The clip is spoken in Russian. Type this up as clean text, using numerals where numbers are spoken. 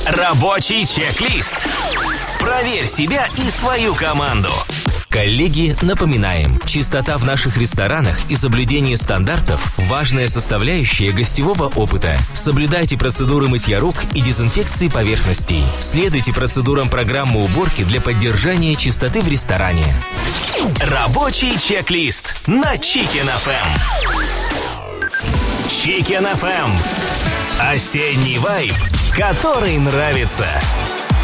Рабочий чек-лист. Проверь себя и свою команду. Коллеги, напоминаем, чистота в наших ресторанах и соблюдение стандартов – важная составляющая гостевого опыта. Соблюдайте процедуры мытья рук и дезинфекции поверхностей. Следуйте процедурам программы уборки для поддержания чистоты в ресторане. Рабочий чек-лист на Chicken FM. Chicken FM. Осенний вайб, который нравится.